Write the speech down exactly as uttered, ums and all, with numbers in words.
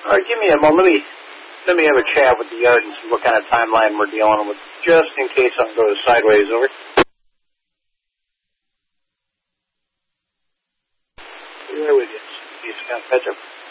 All right, give me a moment. Let me, let me have a chat with the yard and see what kind of timeline we're dealing with, just in case something goes sideways. Over. Right with you. Peace, Scott. Catch up.